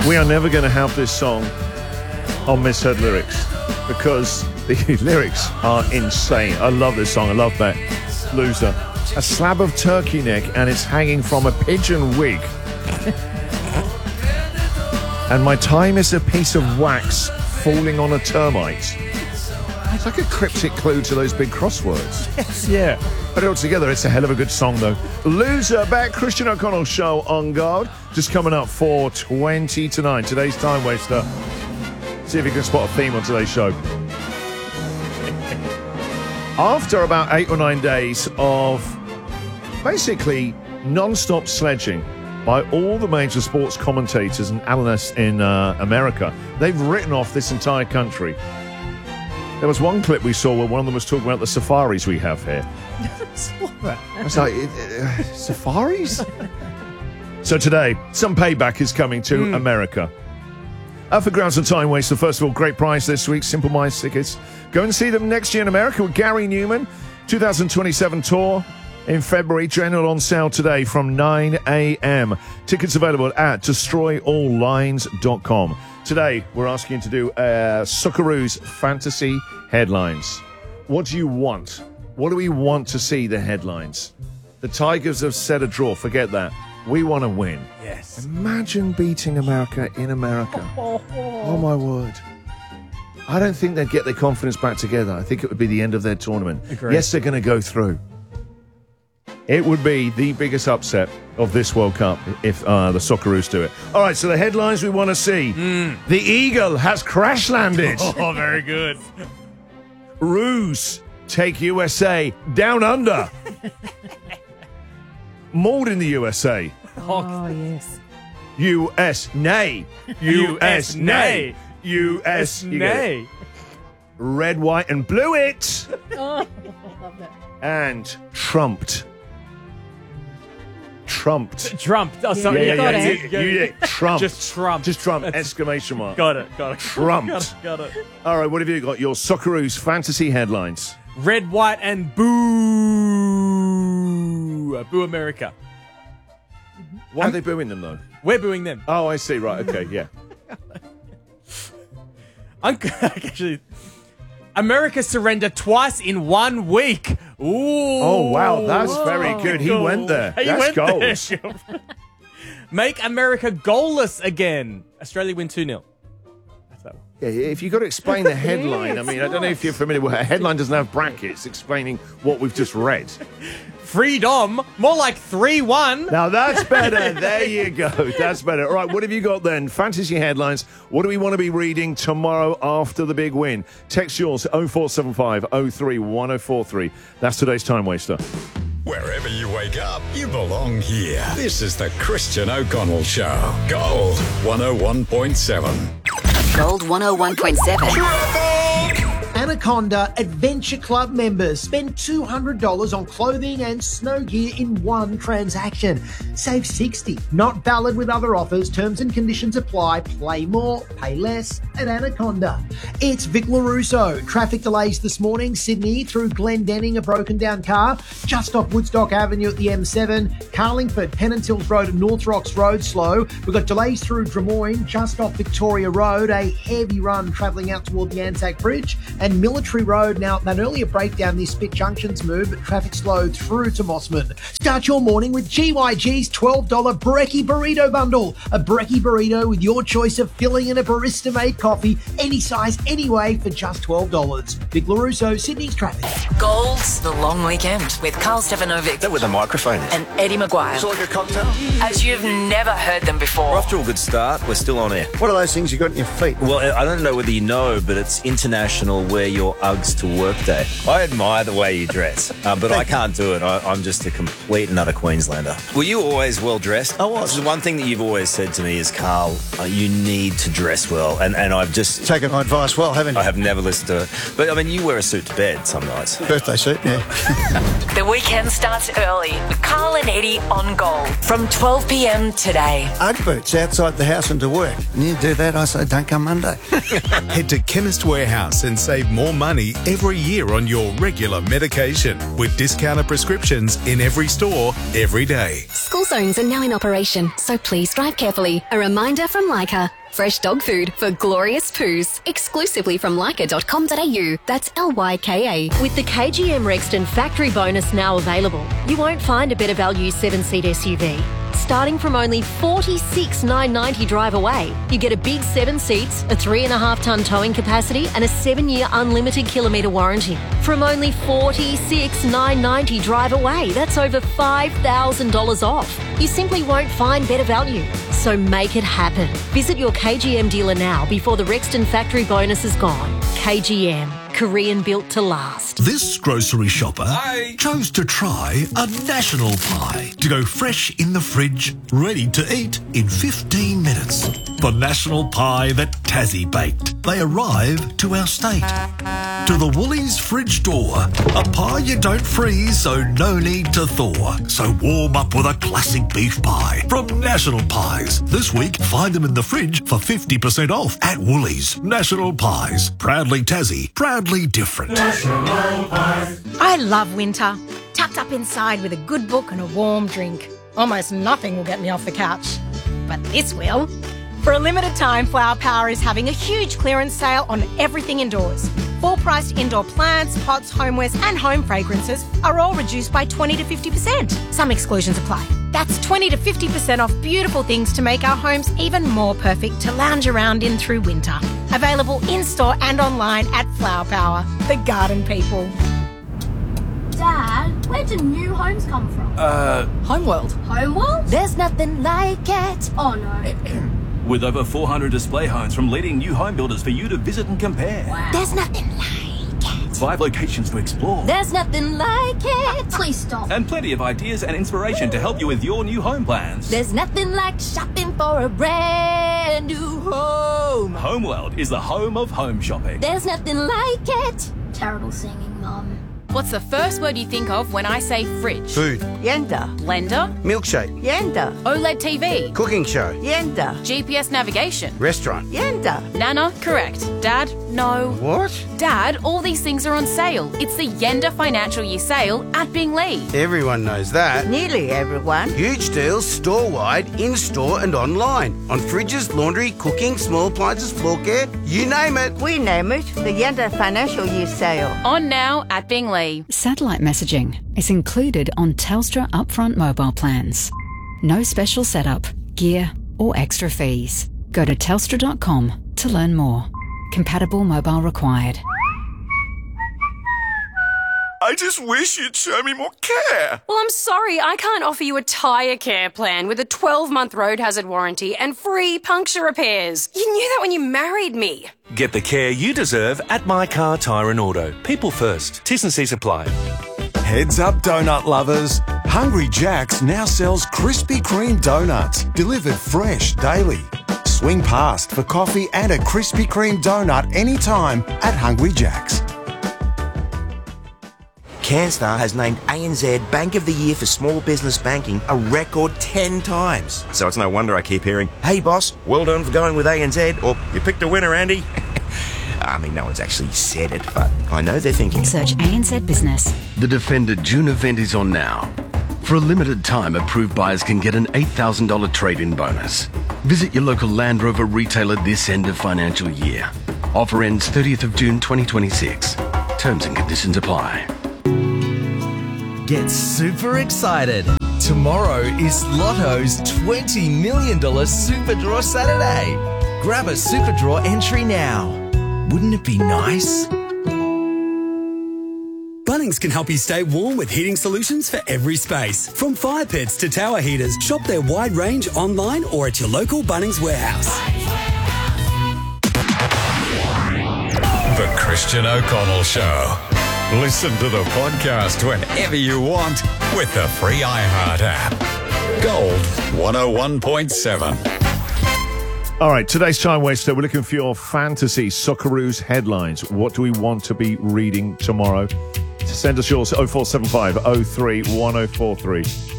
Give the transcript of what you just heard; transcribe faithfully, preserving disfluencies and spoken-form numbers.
We are never going to have this song on Misheard Lyrics because the lyrics are insane. I love this song. I love that. Loser. A slab of turkey neck and it's hanging from a pigeon wig. And my time is a piece of wax falling on a termite. It's like a cryptic clue to those big crosswords. Yes, yeah. Put it all together, it's a hell of a good song, though. Loser, back Christian O'Connell show on guard. Just coming up for twenty to nine. Today's Time Waster. See if you can spot a theme on today's show. After about eight or nine days of basically non-stop sledging by all the major sports commentators and analysts in uh, America, they've written off this entire country. There was one clip we saw where one of them was talking about the safaris we have here. I was like, uh, safaris? So today, some payback is coming to mm. America. Uh, for Grounds and Time Waster, first of all, great prize this week, Simple Minds tickets. Go and see them next year in America with Gary Newman. twenty twenty-seven tour in February. General on sale today from nine a.m. Tickets available at destroy all lines dot com. Today, we're asking you to do uh, Socceroos Fantasy Headlines. What do you want? What do we want to see, the headlines? The Tigers have set a draw. Forget that. We want to win. Yes. Imagine beating America in America. Oh, my word. I don't think they'd get their confidence back together. I think it would be the end of their tournament. Agreed. Yes, they're going to go through. It would be the biggest upset of this World Cup if uh, the Socceroos do it. All right, so the headlines we want to see. Mm. The Eagle has crash landed. Oh, very good. Roos take U S A down under. Mauled in the U S A. Oh, yes. U S nay. U S nay. U S nay. Red, white, and blue it. Oh, I love that. And trumped. Trumped. Trumped. Oh, sorry. Yeah, you yeah, got yeah. it. You, you, yeah. Trumped. Just trumped. Just trumped. That's- Exclamation mark. Got it. Got it. Trumped. Got it. Got it. All right, what have you got? Your Socceroos fantasy headlines. Red, white, and boo. Uh, Boo America. Why are they booing them, though? We're booing them. Oh, I see. Right. Okay. Yeah. I'm actually. America surrender twice in one week. Ooh. Oh, wow. That's very good. He Goal. went there. He That's went goals. there. Make America goalless again. Australia win two nil. That's that one. Yeah, if you've got to explain the headline, I mean, I don't know if you're familiar with it. A headline doesn't have brackets explaining what we've just read. Freedom. More like three one. Now, that's better. There you go. That's better. All right, what have you got then? Fantasy headlines. What do we want to be reading tomorrow after the big win? Text yours oh four seven five oh three one oh four three. That's today's Time Waster. Wherever you wake up, you belong here. This is the Christian O'Connell Show. Gold one oh one point seven. Gold one oh one point seven. Anaconda Adventure Club members spend two hundred dollars on clothing and snow gear in one transaction. Save sixty dollars. Not valid with other offers. Terms and conditions apply. Play more, pay less at Anaconda. It's Vic LaRusso. Traffic delays this morning. Sydney through Glendenning, a broken down car. Just off Woodstock Avenue at the M seven. Carlingford, Pennant Hills Road at North Rocks Road slow. We've got delays through Drummoyne, just off Victoria Road. A heavy run travelling out toward the Anzac Bridge. And Military Road. Now, that earlier breakdown, this Spit Junction's move, but traffic slowed through to Mossman. Start your morning with G Y G's twelve dollars Brekkie Burrito Bundle. A Brekkie Burrito with your choice of filling and a barista-made coffee, any size, any way, for just twelve dollars. Vic LaRusso, Sydney's traffic. Gold's The Long Weekend with Carl Stefanovic. That with a microphone in. And Eddie Maguire. It's like a cocktail. As you've never heard them before. We're off to a good start. We're still on air. What are those things you got in your feet? Well, I don't know whether you know, but it's International Wear Your Uggs to Work Day. I admire the way you dress, uh, but I can't do it. I, I'm just a complete and utter Queenslander. Were you always well dressed? I was. The one thing that you've always said to me is, Carl, uh, you need to dress well, and, and I've just taken my advice well, haven't you? I have never listened to it. But I mean, you wear a suit to bed some nights. Birthday suit, yeah. The weekend starts early with Carl and Eddie on Gold from twelve p.m. today. Ugg boots outside the house and to work. And you do that, I say, don't come Monday. Head to Chemist Warehouse and save more money every year on your regular medication with discounted prescriptions in every store, every day. School zones are now in operation, so please drive carefully. A reminder from Leica. Fresh dog food for glorious poos. Exclusively from leica dot com dot a u. That's L Y K A. With the K G M Rexton factory bonus now available, you won't find a better value seven-seat S U V. Starting from only forty-six thousand nine hundred ninety dollars drive away, you get a big seven seats, a three and a half tonne towing capacity, and a seven-year unlimited kilometre warranty. From only forty-six thousand nine hundred ninety dollars drive away, that's over five thousand dollars off. You simply won't find better value. So make it happen. Visit your K G M dealer now before the Rexton factory bonus is gone. K G M, Korean built to last. This grocery shopper Hi. chose to try a national pie to go fresh in the fridge, ready to eat in fifteen minutes. The national pie that Tassie baked. They arrive to our state. To the Woolies fridge door. A pie you don't freeze, so no need to thaw. So warm up with a classic beef pie from National Pies. This week, find them in the fridge for fifty percent off at Woolies. National Pies. Proudly Tassie. Proudly different. National Pies. I love winter. Tucked up inside with a good book and a warm drink. Almost nothing will get me off the couch. But this will. For a limited time, Flower Power is having a huge clearance sale on everything indoors. Full-priced indoor plants, pots, homewares and home fragrances are all reduced by twenty to fifty percent. Some exclusions apply. That's twenty to fifty percent off beautiful things to make our homes even more perfect to lounge around in through winter. Available in-store and online at Flower Power, the garden people. Dad, where do new homes come from? Uh... Homeworld. Homeworld? There's nothing like it. Oh no. With over four hundred display homes from leading new home builders for you to visit and compare. Wow. There's nothing like it. Five locations to explore. There's nothing like it. Please stop. And plenty of ideas and inspiration to help you with your new home plans. There's nothing like shopping for a brand new home. Homeworld is the home of home shopping. There's nothing like it. Terrible singing, Mum. What's the first word you think of when I say fridge? Food. Yenda. Blender. Milkshake. Yenda. OLED T V. Cooking show. Yenda. G P S navigation. Restaurant. Yenda. Nana, correct. Dad, no. What? Dad, all these things are on sale. It's the Yenda Financial Year Sale at Binglee. Everyone knows that. Nearly everyone. Huge deals store-wide, in-store and online. On fridges, laundry, cooking, small appliances, floor care, you name it. We name it the Yenda Financial Year Sale. On now at Binglee. Satellite messaging is included on Telstra upfront mobile plans. No special setup, gear or extra fees. Go to telstra dot com to learn more. Compatible mobile required. I just wish you'd show me more care. Well, I'm sorry, I can't offer you a tyre care plan with a twelve-month road hazard warranty and free puncture repairs. You knew that when you married me. Get the care you deserve at My Car Tyre and Auto. People first. T's and C's apply. Heads up, donut lovers. Hungry Jack's now sells Krispy Kreme donuts, delivered fresh daily. Swing past for coffee and a Krispy Kreme donut anytime at Hungry Jack's. CanStar has named A N Z Bank of the Year for Small Business Banking a record ten times. So it's no wonder I keep hearing, hey boss, well done for going with A N Z, or you picked a winner, Andy. I mean, no one's actually said it, but I know they're thinking. Search A N Z Business. The Defender June event is on now. For a limited time, approved buyers can get an eight thousand dollars trade-in bonus. Visit your local Land Rover retailer this end of financial year. Offer ends thirtieth of June twenty twenty-six. Terms and conditions apply. Get super excited. Tomorrow is Lotto's twenty million dollars Super Draw Saturday. Grab a Super Draw entry now. Wouldn't it be nice? Bunnings can help you stay warm with heating solutions for every space. From fire pits to tower heaters, shop their wide range online or at your local Bunnings warehouse. The Christian O'Connell Show. Listen to the podcast whenever you want with the free iHeart app. Gold one oh one point seven. All right, today's Time Waster, we're looking for your fantasy Socceroos headlines. What do we want to be reading tomorrow? Send us yours oh four seven five oh three one oh four three.